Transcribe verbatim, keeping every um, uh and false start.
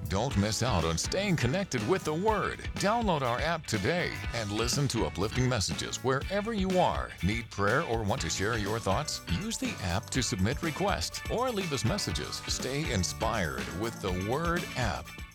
Don't miss out on staying connected with the Word. Download our app today and listen to uplifting messages wherever you are. Need prayer or want to share your thoughts? Use the app to submit requests or leave us messages. Stay inspired with the Word app.